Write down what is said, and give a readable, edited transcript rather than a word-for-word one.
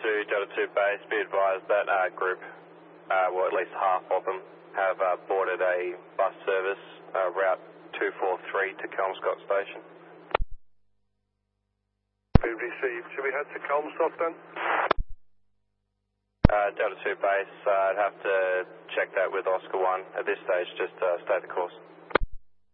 Delta 2 base, be advised that group, well at least half of them, have boarded a bus service, route 243 to Kelmscott Station. We've received. Should we head to Kelmscott then? Delta 2 base, I'd have to check that with Oscar 1. At this stage, just stay the course.